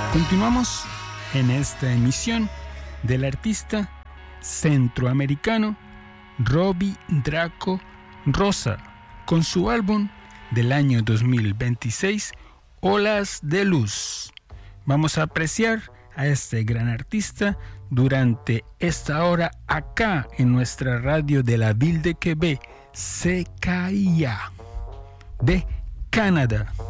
Continuamos en esta emisión del artista centroamericano Robbie Draco Rosa con su álbum del año 2026, Olas de Luz. Vamos a apreciar a este gran artista durante esta hora acá en nuestra radio de la Ville de Québec, CKIA de Canadá.